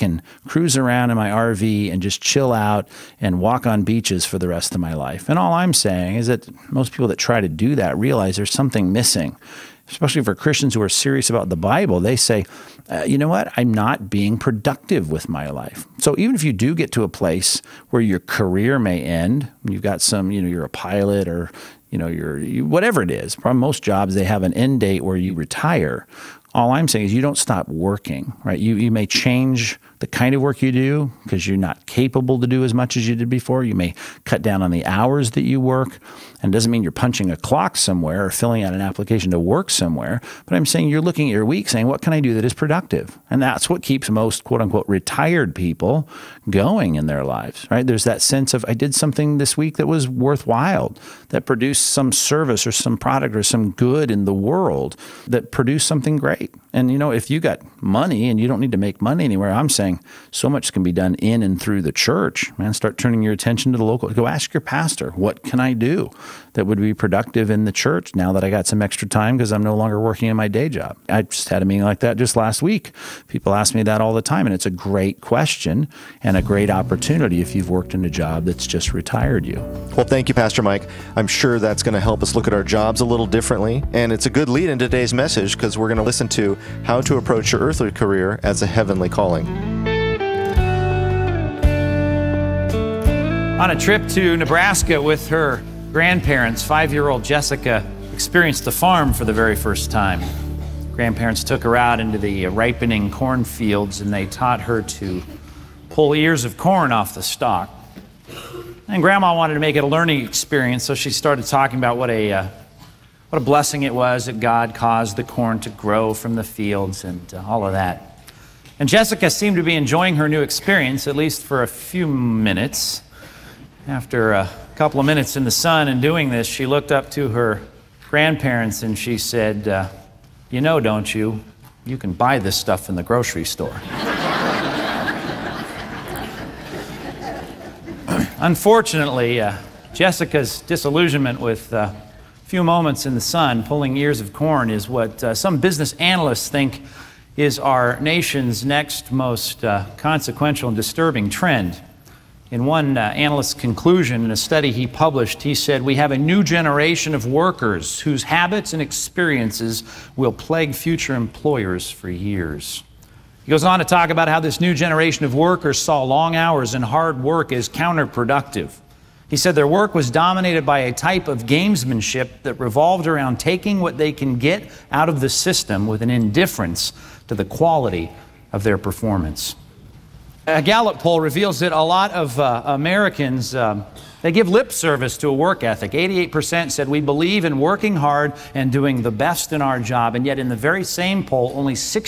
can cruise around in my RV and just chill out and walk on beaches for the rest of my life. And all I'm saying is that most people that try to do that realize there's something missing. Especially for Christians who are serious about the Bible, they say, you know what, I'm not being productive with my life. So even if you do get to a place where your career may end, you've got some, you're a pilot or, you're whatever it is. Probably most jobs, they have an end date where you retire. All I'm saying is you don't stop working, right? You may change the kind of work you do because you're not capable to do as much as you did before. You may cut down on the hours that you work. And it doesn't mean you're punching a clock somewhere or filling out an application to work somewhere. But I'm saying you're looking at your week saying, what can I do that is productive? And that's what keeps most, quote unquote, retired people going in their lives, right? There's that sense of, I did something this week that was worthwhile, that produced some service or some product or some good in the world, that produced something great. And, if you got money and you don't need to make money anywhere, I'm saying so much can be done in and through the church. Man, start turning your attention to the local. Go ask your pastor, what can I do that would be productive in the church now that I got some extra time because I'm no longer working in my day job? I just had a meeting like that just last week. People ask me that all the time, and it's a great question and a great opportunity if you've worked in a job that's just retired you. Well, thank you, Pastor Mike. I'm sure that's going to help us look at our jobs a little differently, and it's a good lead in today's message because we're going to listen to how to approach your earthly career as a heavenly calling. On a trip to Nebraska with her grandparents, 5-year-old Jessica experienced the farm for the very first time. Grandparents took her out into the ripening cornfields and they taught her to pull ears of corn off the stalk. And Grandma wanted to make it a learning experience, so she started talking about what a blessing it was that God caused the corn to grow from the fields and all of that. And Jessica seemed to be enjoying her new experience, at least for a few minutes. After a couple of minutes in the sun and doing this, she looked up to her grandparents and she said, don't you? You can buy this stuff in the grocery store. Unfortunately, Jessica's disillusionment with a few moments in the sun pulling ears of corn is what some business analysts think is our nation's next most consequential and disturbing trend. In one analyst's conclusion in a study he published, he said, we have a new generation of workers whose habits and experiences will plague future employers for years. He goes on to talk about how this new generation of workers saw long hours and hard work as counterproductive. He said their work was dominated by a type of gamesmanship that revolved around taking what they can get out of the system with an indifference to the quality of their performance. A Gallup poll reveals that a lot of Americans, they give lip service to a work ethic. 88% said we believe in working hard and doing the best in our job. And yet in the very same poll, only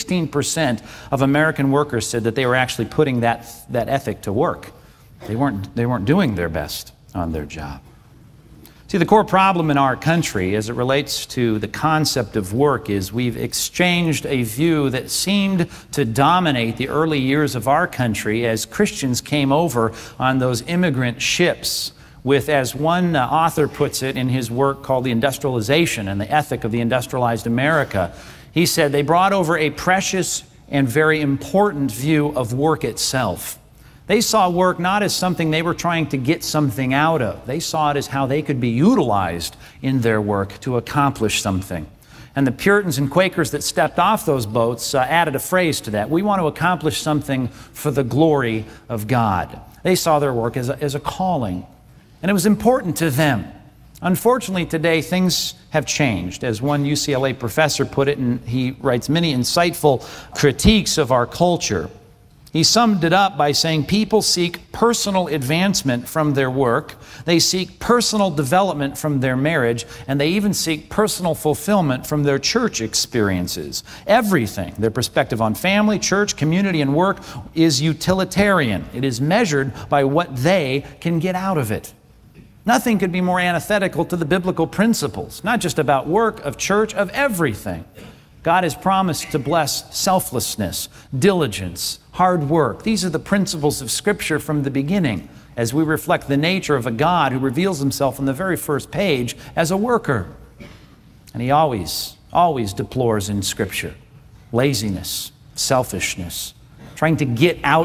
16% of American workers said that they were actually putting that ethic to work. They weren't doing their best on their job. See, the core problem in our country as it relates to the concept of work is we've exchanged a view that seemed to dominate the early years of our country as Christians came over on those immigrant ships with, as one author puts it in his work called The Industrialization and the Ethic of the Industrialized America, he said they brought over a precious and very important view of work itself. They saw work not as something they were trying to get something out of. They saw it as how they could be utilized in their work to accomplish something. And the Puritans and Quakers that stepped off those boats added a phrase to that. We want to accomplish something for the glory of God. They saw their work as a calling, and it was important to them. Unfortunately, today things have changed. As one UCLA professor put it, and he writes many insightful critiques of our culture. He summed it up by saying people seek personal advancement from their work, they seek personal development from their marriage, and they even seek personal fulfillment from their church experiences. Everything, their perspective on family, church, community, and work is utilitarian. It is measured by what they can get out of it. Nothing could be more antithetical to the biblical principles, not just about work, of church, of everything. God has promised to bless selflessness, diligence, hard work. These are the principles of Scripture from the beginning as we reflect the nature of a God who reveals himself on the very first page as a worker. And he always deplores in Scripture laziness, selfishness, trying to get out